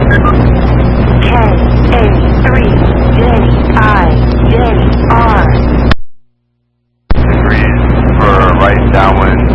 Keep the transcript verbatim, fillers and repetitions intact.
K A three J I J R. Degrees for right downwind.